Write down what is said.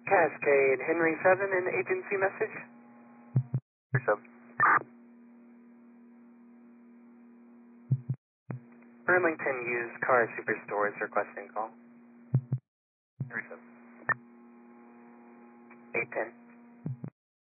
Cascade, Henry 7, an agency message. Henry 7. Burlington used car superstore is requesting call. Henry 7. 810.